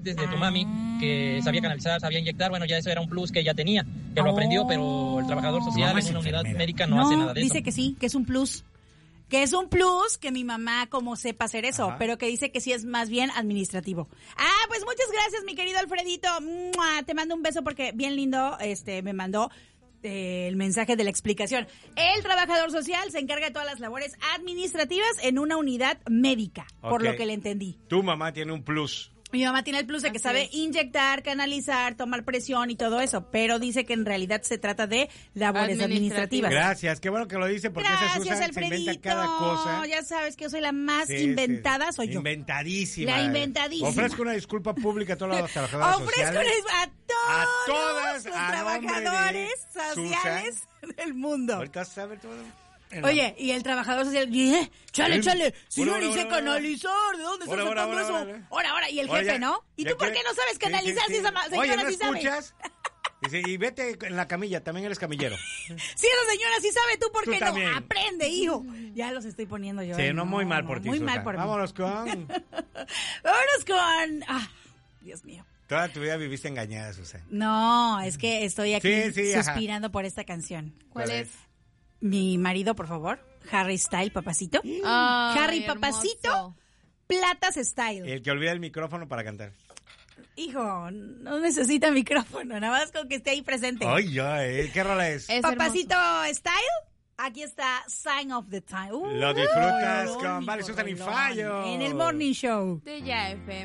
aprendiste de tu mami, que sabía canalizar, sabía inyectar, bueno, ya eso era un plus que ella tenía, que lo aprendió, pero el trabajador social en una unidad médica no hace nada de eso. Dice que sí, que es un plus. Que es un plus que mi mamá como sepa hacer eso, pero que dice que sí es más bien administrativo. Pues muchas gracias, mi querido Alfredito. ¡Mua! Te mando un beso porque bien lindo me mandó el mensaje de la explicación. El trabajador social se encarga de todas las labores administrativas en una unidad médica, por lo que le entendí. Tu mamá tiene un plus. Mi mamá tiene el plus de que sabe inyectar, canalizar, tomar presión y todo eso, pero dice que en realidad se trata de labores administrativas. Gracias, qué bueno que lo dice porque esa Susan se inventa cada cosa. Ya sabes que yo soy la más inventada, soy yo. Inventadísima. La inventadísima. Ofrezco una disculpa pública a todos los trabajadores sociales. A todos los trabajadores sociales del mundo. Ahorita sabe todo. Oye, y el trabajador social, chale, si yo ni sé canalizar, ¿de dónde estás sacando eso? Ahora, y el jefe, ¿no? ¿Y tú por qué no sabes canalizar si esa señora sí sabe? Dice, y vete en la camilla, también eres camillero. Si esa señora sí sabe, ¿tú por qué no? También. Aprende, hijo. Ya los estoy poniendo yo. Sí, muy mal por ti, muy Susan. mal por mí. Vámonos con... Dios mío. Toda tu vida viviste engañada, Susan. No, es que estoy aquí suspirando ajá. por esta canción. ¿Cuál es? Mi marido, por favor. Harry Style, papacito. Harry, papacito. Platas Style. El que olvida el micrófono para cantar. Hijo, no necesita micrófono, nada más con que esté ahí presente. Ay, ¿qué rola es? Papacito Style. Aquí está Sign of the Time. Lo disfrutas con Vale, Susan y Fallo. En el Morning Show. De Ya FM.